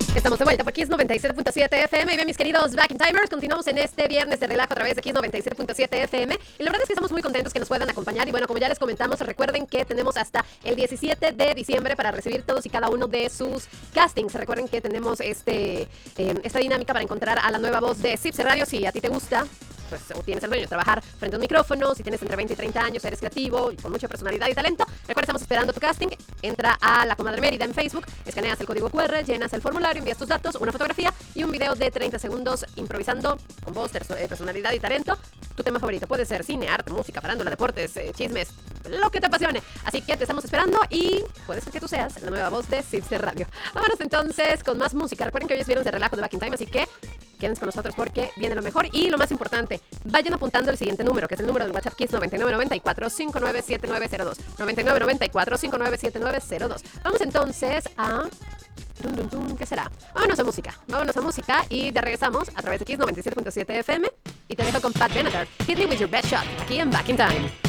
Estamos de vuelta por Kiss 97.7 FM y bien, mis queridos Back in Timers, continuamos en este viernes de relajo a través de Kiss 97.7 FM y la verdad es que estamos muy contentos que nos puedan acompañar y bueno, como ya les comentamos, recuerden que tenemos hasta el 17 de diciembre para recibir todos y cada uno de sus castings. Recuerden que tenemos esta dinámica para encontrar a la nueva voz de Zipse Radio. Si a ti te gusta, pues o tienes el sueño de trabajar frente a un micrófono, si tienes entre 20 y 30 años, eres creativo y con mucha personalidad y talento, recuerda, estamos esperando tu casting. Entra a La Comadre Mérida en Facebook, escaneas el código QR, llenas el formulario, envías tus datos, una fotografía y un video de 30 segundos improvisando con voz, personalidad y talento. Tu tema favorito puede ser cine, arte, música, farándula, deportes, chismes, lo que te apasione. Así que te estamos esperando y puede ser que tú seas la nueva voz de Zipse Radio. Vámonos entonces con más música. Recuerden que hoy es viernes de relajo de Back in Time, así que quédense con nosotros porque viene lo mejor y lo más importante. Vayan apuntando el siguiente número, que es el número del WhatsApp Kiss 9994-597902. 9994-597902. Vamos entonces a... ¿Qué será? Vámonos a música y ya regresamos a través de Kiss 97.7 FM y te dejo con Pat Benatar. Hit me with your best shot, aquí en Back in Time.